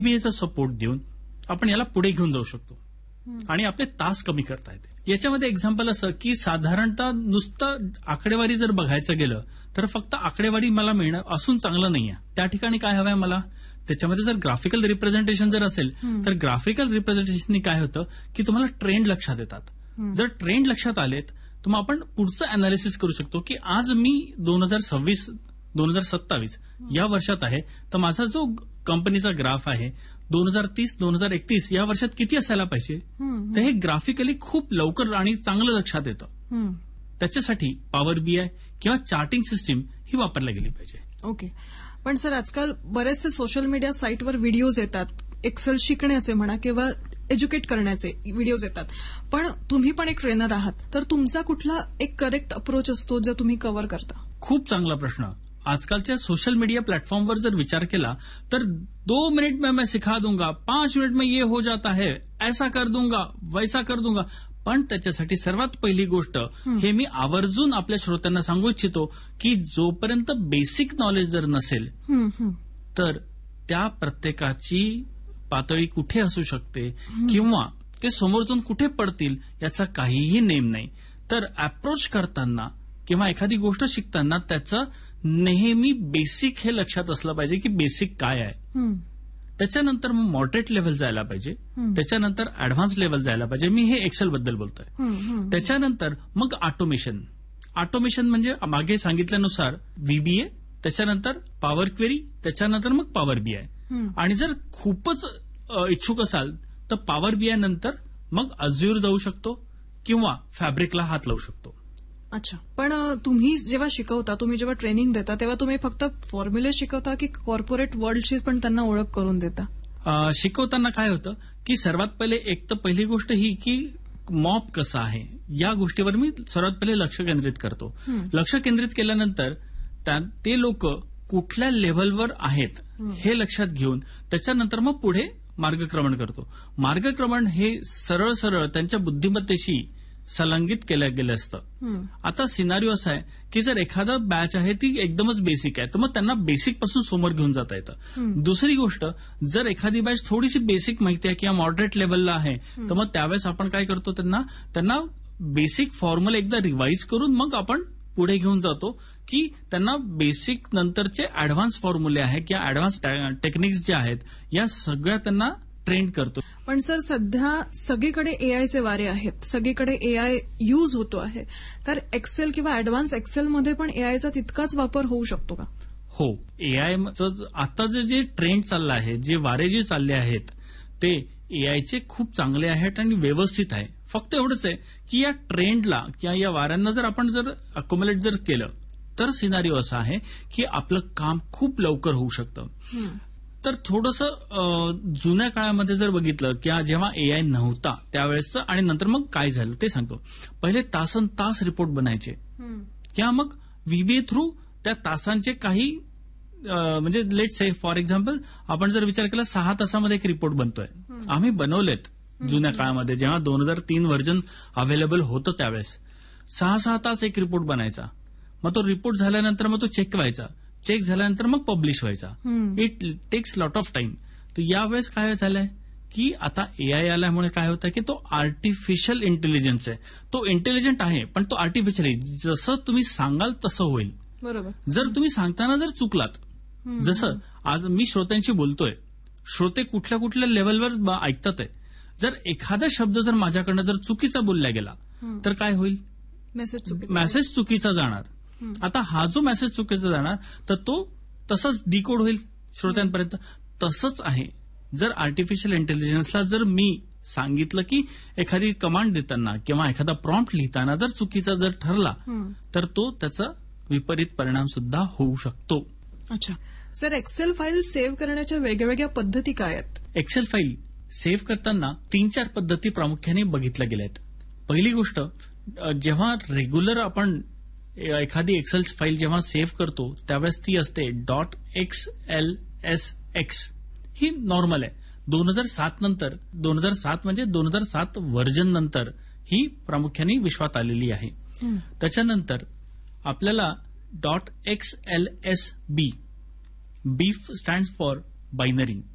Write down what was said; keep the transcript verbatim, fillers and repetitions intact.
बीएचा support देऊन आपण याला पुढे घेऊन जाऊ शकतो आणि आपले तास कमी करता येते. याच्यामध्ये एक्झाम्पल असं की साधारणतः नुसतं आकडेवारी जर बघायचं गेलं तर फक्त आकडेवारी मला मिळणं असून चांगलं नाहीये. त्या ठिकाणी काय हवंय मला, त्याच्यामध्ये जर ग्राफिकल रिप्रेझेंटेशन जर असेल तर ग्राफिकल रिप्रेझेंटेशननी काय होतं की तुम्हाला ट्रेंड लक्षात येतात. जर ट्रेंड लक्षात आलेत तर मग आपण पुढचं अनालिसिस करू शकतो की आज मी दोन हजार सव्वीस दोन हजार सत्तावीस या वर्षात आहे तर माझा जो कंपनीचा ग्राफ आहे दोन हजार तीस दोन हजार एकतीस या वर्षात किती असायला पाहिजे, तर हे ग्राफिकली खूप लवकर आणि चांगलं लक्षात येतं. त्याच्यासाठी पॉवर बीआय किंवा चार्टिंग सिस्टीम ही वापरली गेली पाहिजे. ओके. पण सर आजकाल बरेचसे सोशल मीडिया साईटवर व्हिडिओज येतात, एक्सेल शिकण्याचे म्हणा किंवा एज्युकेट करण्याचे व्हिडिओज येतात. पण तुम्ही पण एक ट्रेनर आहात, तर तुमचा कुठला एक करेक्ट अप्रोच असतो जो तुम्ही कव्हर करता? खूप चांगला प्रश्न. आजकालच्या सोशल मीडिया प्लॅटफॉर्मवर जर विचार केला तर दो मिनिट में मैं सिखा दूंगा, पांच मिनिट में ये हो जाता है, ऐसा कर दूंगा, वैसा कर दूंगा. पण त्याच्यासाठी सर्वात पहिली गोष्ट हे मी आवर्जून आपल्या श्रोत्यांना सांगू इच्छितो की जोपर्यंत बेसिक नॉलेज जर नसेल तर त्या प्रत्येकाची पातळी कुठे असू शकते किंवा ते समोरजून कुठे पडतील याचा काहीही नेम नाही. तर अप्रोच करताना किंवा एखादी गोष्ट शिकताना त्याचं नेहमी बेसिक हे लक्षात असलं पाहिजे की बेसिक काय आहे. त्याच्यानंतर मग मॉडरेट लेव्हल जायला पाहिजे, त्याच्यानंतर ऍडव्हान्स लेव्हल जायला पाहिजे. मी हे एक्सेल बद्दल बोलतोय. त्याच्यानंतर मग ऑटोमेशन. ऑटोमेशन म्हणजे मागे सांगितल्यानुसार व्हीबीए, त्याच्यानंतर पॉवर क्वेरी, त्याच्यानंतर मग पॉवर बीआय. आणि जर खूपच इच्छुक असाल तर पॉवर बीआय नंतर मग अज्युर जाऊ शकतो किंवा फॅब्रिकला हात लावू शकतो. अच्छा. पण तुम्ही जेव्हा शिकवता, तुम्ही जेव्हा ट्रेनिंग देता तेव्हा तुम्ही फक्त फॉर्म्युले शिकवता की कॉर्पोरेट वर्ल्डची पण त्यांना ओळख करून देता? शिकवताना काय होतं की सर्वात पहिले एक तर पहिली गोष्ट ही की मॉप कसा आहे या गोष्टीवर मी सर्वात पहिले लक्ष केंद्रित करतो. लक्ष केंद्रित केल्यानंतर ते लोक कुठल्या लेव्हलवर आहेत हे लक्षात घेऊन त्याच्यानंतर मग पुढे मार्गक्रमण करतो. मार्गक्रमण हे सरळ सरळ त्यांच्या बुद्धिमत्तेशी संलग्नित केलं गेलं असतं. आता सिनारिओ असा आहे की जर एखादा बॅच आहे ती एकदमच बेसिक आहे तर मग त्यांना बेसिक पासून समोर घेऊन जाता येतं. दुसरी गोष्ट, जर एखादी बॅच थोडीशी बेसिक माहिती आहे किंवा मॉडरेट लेव्हलला आहे तर मग त्यावेळेस आपण काय करतो, त्यांना त्यांना बेसिक फॉर्म्युला एकदा रिवाईज करून मग आपण पुढे घेऊन जातो की त्यांना बेसिक नंतरचे ऍडव्हान्स फॉर्म्युले आहे किंवा ऍडव्हान्स टेक्निक्स जे आहेत या सगळ्या त्यांना ट्रेन करतो. पण सर सध्या सगळीकडे एआयचे वारे आहेत, सगळीकडे एआय यूज होतो आहे, तर एक्सेल किंवा ऍडव्हान्स एक्सेलमध्ये पण एआयचा तितकाच वापर होऊ शकतो का? हो. एआय आता जे ट्रेंड चालला आहे, जे वारे जे चालले आहेत ते एआयचे खूप चांगले आहेत आणि व्यवस्थित आहे. फक्त एवढंच आहे की या ट्रेंडला किंवा या वाऱ्यांना जर आपण जर अकोमोलेट जर केलं तर सिनारिओ असा आहे की आपलं काम खूप लवकर होऊ शकतं. तर थोडंसं जुन्या काळामध्ये जर बघितलं किंवा जेव्हा एआय नव्हता त्यावेळेसचं आणि नंतर मग काय झालं ते सांगतो. पहिले तासन तास रिपोर्ट बनायचे किंवा मग व्हीबीए थ्रू त्या तासांचे काही म्हणजे लेट से फॉर एक्झाम्पल आपण जर विचार केला सहा तासामध्ये एक रिपोर्ट बनतोय. आम्ही बनवलेत जुन्या काळामध्ये जेव्हा दोन हजार तीन व्हर्जन अवेलेबल होतं त्यावेळेस सहा सहा तास एक रिपोर्ट बनायचा. मग तो रिपोर्ट झाल्यानंतर मग तो चेक व्हायचा, चेक झाल्यानंतर मग पब्लिश व्हायचा. It text lot of time. तर यावेळेस काय झालंय की आता एआय आल्यामुळे काय होतं की तो आर्टिफिशियल इंटेलिजन्स आहे. तो इंटेलिजंट आहे पण तो आर्टिफिशियल आहे. जसं तुम्ही सांगाल तसं होईल. बरोबर. जर तुम्ही सांगताना जर चुकलात, जसं आज मी श्रोत्यांशी बोलतोय, श्रोते कुठल्या कुठल्या लेव्हलवर ऐकतात आहे, जर एखादा शब्द जर माझ्याकडनं जर चुकीचा बोलला गेला तर काय होईल, मेसेज चुकीचा जाणार. आता हा जो मेसेज चुकीचा जाणार तर तो तसंच डिकोड होईल श्रोत्यांपर्यंत. तसंच आहे जर आर्टिफिशियल इंटेलिजन्सला जर मी सांगितलं की एखादी कमांड देताना किंवा एखादा प्रॉम्प्ट लिहिताना जर चुकीचा जर ठरला तर तो त्याचा विपरीत परिणाम सुद्धा होऊ शकतो. अच्छा. सर एक्सेल फाईल सेव्ह करण्याच्या वेगवेगळ्या पद्धती काय आहेत? एक्सेल फाईल सेव्ह करताना तीन चार पद्धती प्रामुख्याने बघितल्या गेल्या आहेत. पहिली गोष्ट, जेव्हा रेग्युलर आपण एखादी एक्सेल फाईल जेव्हा सेव्ह करतो त्यावेळेस ती असते dot x L S x. ही नॉर्मल आहे. दोन हजार सात नंतर दोन हजार सात म्हणजे दोन हजार सात व्हर्जन नंतर ही प्रामुख्याने विश्वात आलेली आहे. त्याच्यानंतर आपल्याला dot x L S B, B stand for binary.